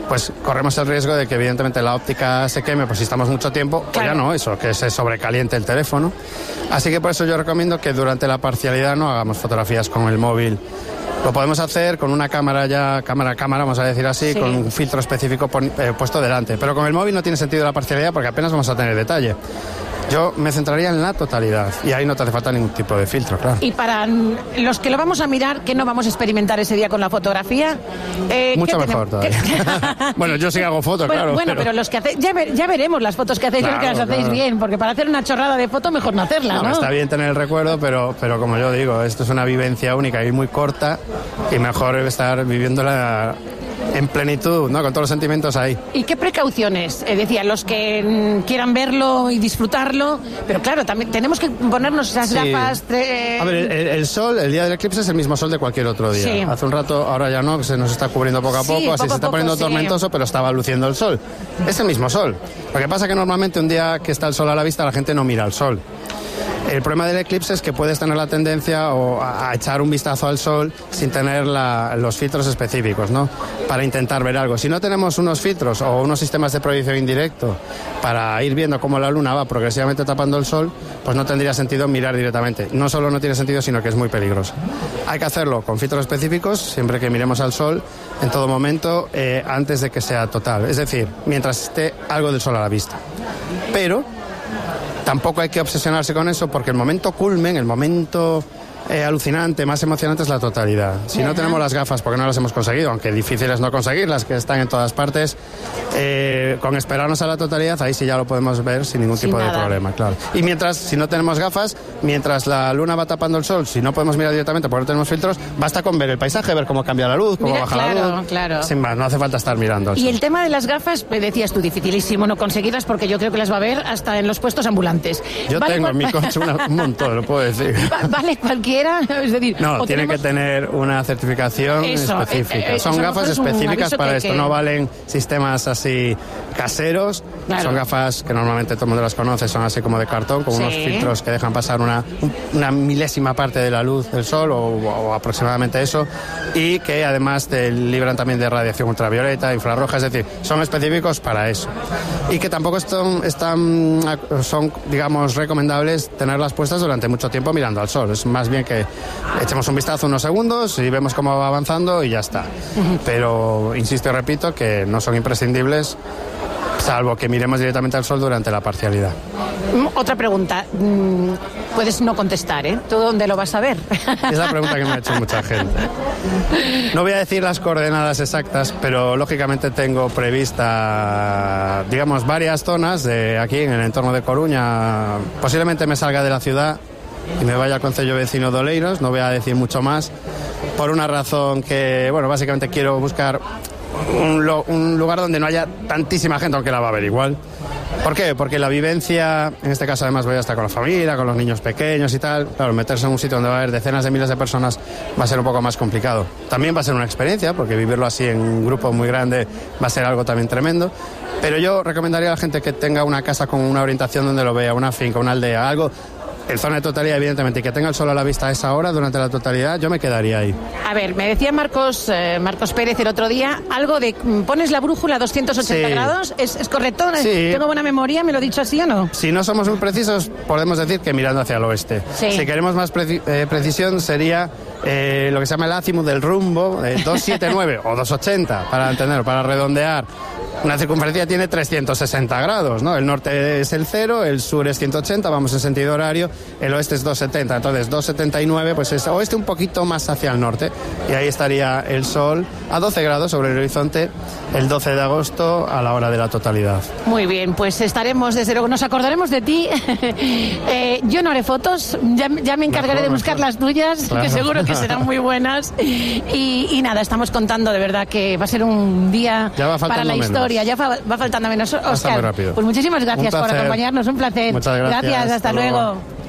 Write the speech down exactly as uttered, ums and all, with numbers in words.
pues corremos el riesgo de que evidentemente la óptica se queme, pues si estamos mucho tiempo, claro. O ya no, eso, que se sobrecaliente el teléfono. Así que por eso yo recomiendo que durante la parcialidad no hagamos fotografías con el móvil. Lo podemos hacer con una cámara ya, cámara cámara, vamos a decir así, sí. Con un filtro específico pon, eh, puesto delante. Pero con el móvil no tiene sentido la parcialidad porque apenas vamos a tener detalle. Yo me centraría en la totalidad y ahí no te hace falta ningún tipo de filtro, claro. Y para los que lo vamos a mirar, que no vamos a experimentar ese día con la fotografía... Eh, Mucho mejor todavía. Bueno, yo sí hago fotos, bueno, claro. Bueno, pero, pero los que hacéis... Ya, ver, ya veremos las fotos que hacéis, claro, que las hacéis claro. bien, porque para hacer una chorrada de foto mejor no hacerla, ¿no? No, está bien tener el recuerdo, pero, pero como yo digo, esto es una vivencia única y muy corta y mejor estar viviéndola... en plenitud, ¿no? Con todos los sentimientos ahí. ¿Y qué precauciones? Eh, decía, los que mm, quieran verlo y disfrutarlo, pero claro, también tenemos que ponernos esas sí. gafas... Tre... A ver, el, el sol, el día del eclipse es el mismo sol de cualquier otro día. Sí. Hace un rato, ahora ya no, que se nos está cubriendo poco a poco, sí, así poco se está poco, poniendo sí. tormentoso, pero estaba luciendo el sol. Es el mismo sol. Lo que pasa es que normalmente un día que está el sol a la vista, la gente no mira el sol. El problema del eclipse es que puedes tener la tendencia o a, a echar un vistazo al sol sin tener la, los filtros específicos, ¿no? Para intentar ver algo. Si no tenemos unos filtros o unos sistemas de proyección indirecto para ir viendo cómo la luna va progresivamente tapando el sol, pues no tendría sentido mirar directamente. No solo no tiene sentido, sino que es muy peligroso. Hay que hacerlo con filtros específicos siempre que miremos al sol en todo momento eh, antes de que sea total. Es decir, mientras esté algo del sol a la vista. Pero tampoco hay que obsesionarse con eso porque el momento culmen, el momento eh, alucinante, más emocionante es la totalidad. Si yeah. no tenemos las gafas porque no las hemos conseguido, aunque difícil es no conseguirlas, que están en todas partes, eh, con esperarnos a la totalidad, ahí sí ya lo podemos ver sin ningún sin tipo nada. de problema, claro. Y mientras, si no tenemos gafas, mientras la luna va tapando el sol, si no podemos mirar directamente porque no tenemos filtros, basta con ver el paisaje, ver cómo cambia la luz, cómo Mira, baja claro, la luz. Claro. Sin más, no hace falta estar mirando. Y sol. El tema de las gafas, decías tú, dificilísimo no conseguirlas porque yo creo que las va a ver hasta en los puestos ambulantes. Yo ¿Vale tengo cual... en mi coche una, un montón, lo puedo decir. ¿Vale cualquiera? Es decir, no, tiene tenemos... que tener una certificación eso, específica. Eh, eh, Son gafas específicas para esto, que... no valen sistemas así caseros. Claro. Son gafas que normalmente todo el mundo las conoce, son así como de cartón, con sí. unos filtros que dejan pasar una, una milésima parte de la luz del sol o, o aproximadamente eso, y que además te libran también de radiación ultravioleta, infrarroja, es decir, son específicos para eso. Y que tampoco están, están son, digamos, recomendables tenerlas puestas durante mucho tiempo mirando al sol. Es más bien que echemos un vistazo unos segundos y vemos cómo va avanzando y ya está. Uh-huh. Pero insisto y repito que no son imprescindibles, salvo que miremos directamente al sol durante la parcialidad. Otra pregunta. Puedes no contestar, ¿eh? ¿Tú dónde lo vas a ver? Es la pregunta que me ha hecho mucha gente. No voy a decir las coordenadas exactas, pero lógicamente tengo prevista, digamos, varias zonas de aquí en el entorno de Coruña. Posiblemente me salga de la ciudad y me vaya al concello vecino de Oleiros, no voy a decir mucho más, por una razón que, bueno, básicamente quiero buscar un, lo, un lugar donde no haya tantísima gente, aunque la va a ver igual. ¿Por qué? Porque la vivencia, en este caso además voy a estar con la familia, con los niños pequeños y tal, claro, meterse en un sitio donde va a haber decenas de miles de personas va a ser un poco más complicado. También va a ser una experiencia, porque vivirlo así en un grupo muy grande va a ser algo también tremendo, pero yo recomendaría a la gente que tenga una casa con una orientación donde lo vea, una finca, una aldea, algo en zona de totalidad, evidentemente, y que tenga el sol a la vista a esa hora durante la totalidad, yo me quedaría ahí. A ver, me decía Marcos eh, Marcos Pérez el otro día, algo de, pones la brújula a doscientos ochenta sí. grados, ¿Es, ¿es correcto? Sí. ¿Tengo buena memoria? ¿Me lo he dicho así o no? Si no somos muy precisos, podemos decir que mirando hacia el oeste. Sí. Si queremos más preci- eh, precisión, sería eh, lo que se llama el azimut del rumbo, eh, doscientos setenta y nueve o doscientos ochenta, para entenderlo, para redondear. Una circunferencia tiene trescientos sesenta grados, ¿no? El norte es el cero, el sur es ciento ochenta, vamos en sentido horario, el oeste es doscientos setenta, entonces doscientos setenta y nueve, pues es oeste un poquito más hacia el norte, y ahí estaría el sol a doce grados sobre el horizonte el doce de agosto a la hora de la totalidad. Muy bien, pues estaremos, desde luego, nos acordaremos de ti. eh, yo no haré fotos, ya, ya me encargaré mejor, de buscar mejor. las tuyas, claro. que seguro que serán muy buenas. Y, y nada, estamos contando de verdad que va a ser un día para la historia. Menos. Ya fa- va faltando menos. Óscar, pues muchísimas gracias por acompañarnos, un placer. Muchas gracias. Gracias, hasta, hasta luego. luego.